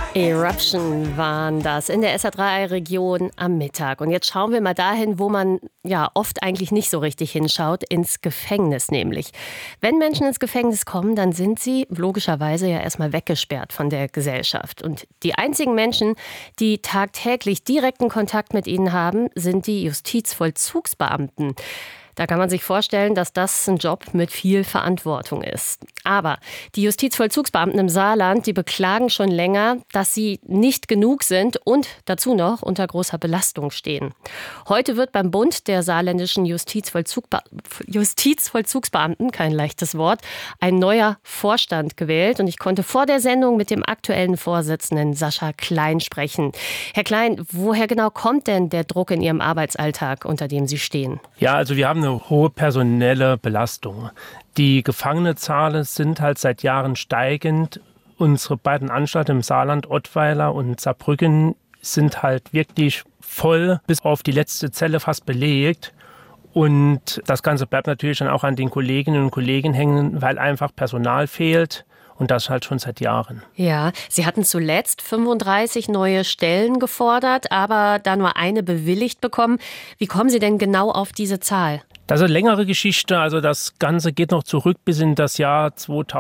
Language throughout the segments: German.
Eruption waren das in der SA3-Region am Mittag. Und jetzt schauen wir mal dahin, wo man ja oft eigentlich nicht so richtig hinschaut, ins Gefängnis nämlich. Wenn Menschen ins Gefängnis kommen, dann sind sie logischerweise ja erstmal weggesperrt von der Gesellschaft. Und die einzigen Menschen, die tagtäglich direkten Kontakt mit ihnen haben, sind die Justizvollzugsbeamten. Da kann man sich vorstellen, dass das ein Job mit viel Verantwortung ist. Aber die Justizvollzugsbeamten im Saarland, die beklagen schon länger, dass sie nicht genug sind und dazu noch unter großer Belastung stehen. Heute wird beim Bund der saarländischen Justizvollzugsbeamten, kein leichtes Wort, ein neuer Vorstand gewählt. Und ich konnte vor der Sendung mit dem aktuellen Vorsitzenden Sascha Klein sprechen. Herr Klein, woher genau kommt denn der Druck in Ihrem Arbeitsalltag, unter dem Sie stehen? Ja, also wir haben eine hohe personelle Belastung. Die Gefangenenzahlen sind halt seit Jahren steigend. Unsere beiden Anstalten im Saarland, Ottweiler und Saarbrücken, sind halt wirklich voll, bis auf die letzte Zelle fast belegt. Und das Ganze bleibt natürlich dann auch an den Kolleginnen und Kollegen hängen, weil einfach Personal fehlt. Und das halt schon seit Jahren. Ja, Sie hatten zuletzt 35 neue Stellen gefordert, aber da nur eine bewilligt bekommen. Wie kommen Sie denn genau auf diese Zahl? Das ist eine längere Geschichte. Also das Ganze geht noch zurück bis in das Jahr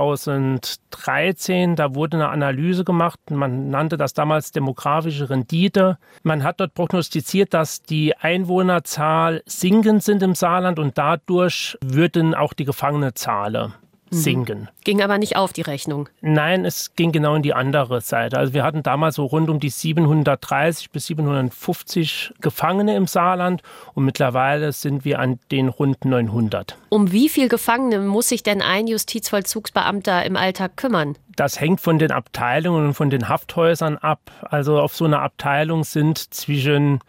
2013. Da wurde eine Analyse gemacht. Man nannte das damals demografische Rendite. Man hat dort prognostiziert, dass die Einwohnerzahl sinkend sind im Saarland und dadurch würden auch die Gefangenenzahlen sinken. Ging aber nicht auf die Rechnung. Nein, es ging genau in die andere Seite. Also wir hatten damals so rund um die 730 bis 750 Gefangene im Saarland und mittlerweile sind wir an den rund 900. Um wie viele Gefangene muss sich denn ein Justizvollzugsbeamter im Alltag kümmern? Das hängt von den Abteilungen und von den Hafthäusern ab. Also auf so einer Abteilung sind zwischen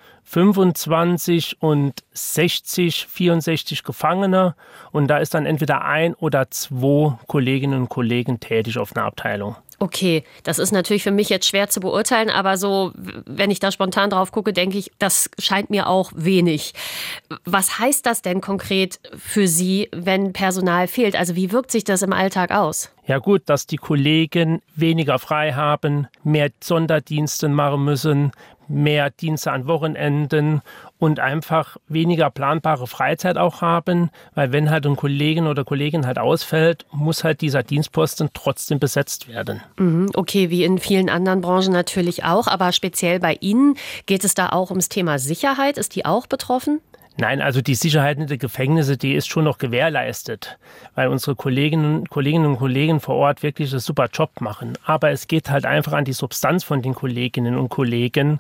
25 und 60, 64 Gefangene und da ist dann entweder ein oder zwei Kolleginnen und Kollegen tätig auf einer Abteilung. Okay, das ist natürlich für mich jetzt schwer zu beurteilen, aber so, wenn ich da spontan drauf gucke, denke ich, das scheint mir auch wenig. Was heißt das denn konkret für Sie, wenn Personal fehlt? Also wie wirkt sich das im Alltag aus? Ja gut, dass die Kollegen weniger frei haben, mehr Sonderdienste machen müssen, mehr Dienste an Wochenenden und einfach weniger planbare Freizeit auch haben, weil wenn halt ein Kollegen oder Kollegin halt ausfällt, muss halt dieser Dienstposten trotzdem besetzt werden. Okay, wie in vielen anderen Branchen natürlich auch, aber speziell bei Ihnen geht es da auch ums Thema Sicherheit. Ist die auch betroffen? Nein, also die Sicherheit in den Gefängnissen, die ist schon noch gewährleistet, weil unsere Kolleginnen und Kollegen vor Ort wirklich einen super Job machen. Aber es geht halt einfach an die Substanz von den Kolleginnen und Kollegen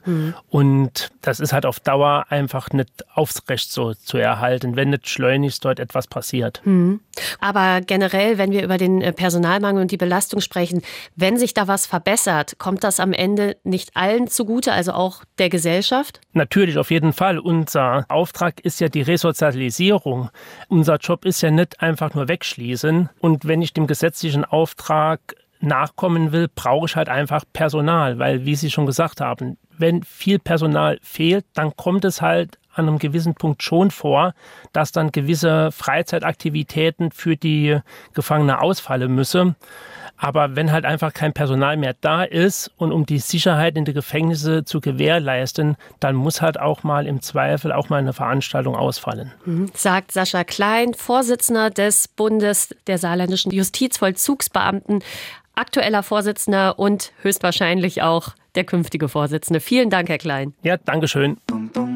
und das ist halt auf Dauer einfach nicht aufrecht so zu erhalten, wenn nicht schleunigst dort etwas passiert. Aber generell, wenn wir über den Personalmangel und die Belastung sprechen, wenn sich da was verbessert, kommt das am Ende nicht allen zugute, also auch der Gesellschaft? Natürlich, auf jeden Fall. Unser Auftrag ist ja die Resozialisierung. Unser Job ist ja nicht einfach nur wegschließen. Und wenn ich dem gesetzlichen Auftrag nachkommen will, brauche ich halt einfach Personal. Weil, wie Sie schon gesagt haben, wenn viel Personal fehlt, dann kommt es halt an einem gewissen Punkt schon vor, dass dann gewisse Freizeitaktivitäten für die Gefangenen ausfallen müssen. Aber wenn halt einfach kein Personal mehr da ist und um die Sicherheit in den Gefängnissen zu gewährleisten, dann muss halt auch mal im Zweifel auch mal eine Veranstaltung ausfallen. Sagt Sascha Klein, Vorsitzender des Bundes der saarländischen Justizvollzugsbeamten, aktueller Vorsitzender und höchstwahrscheinlich auch der künftige Vorsitzende. Vielen Dank, Herr Klein. Ja, danke schön.